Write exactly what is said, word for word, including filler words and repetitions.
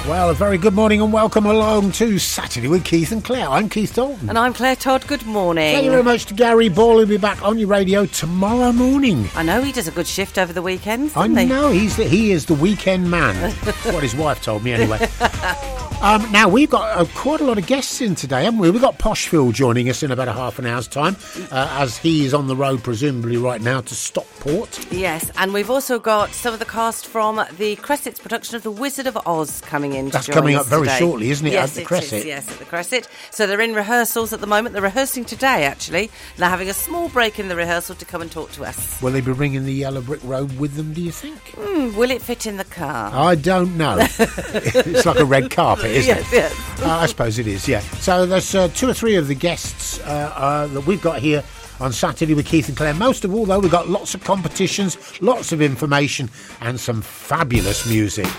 Well, a very good morning and welcome along to Saturday with Keith and Claire. I'm Keith Dalton. And I'm Claire Todd. Good morning. Thank you very much to Gary Ball, who'll be back on your radio tomorrow morning. I know he does a good shift over the weekends, I doesn't he? know, he's the, he is the weekend man. That's what his wife told me anyway. Um, now, we've got uh, quite a lot of guests in today, haven't we? We've got Posh Phil joining us in about a half an hour's time, uh, as he is on the road, presumably right now, to Stockport. Yes, and we've also got some of the cast from the Cressets production of The Wizard of Oz coming in to That's join coming us up very today. shortly, isn't it, yes, at the it Cresset? is, yes, at the Cresset. So they're in rehearsals at the moment. They're rehearsing today, actually. They're having a small break in the rehearsal to come and talk to us. Will they be bringing the yellow brick road with them, do you think? Mm, will it fit in the car? I don't know. It's like a red carpet, isn't yes, it? Yes, Uh, I suppose it is, yeah. So there's uh, two or three of the guests uh, uh, that we've got here on Saturday with Keith and Claire. Most of all, though, we've got lots of competitions, lots of information and some fabulous music.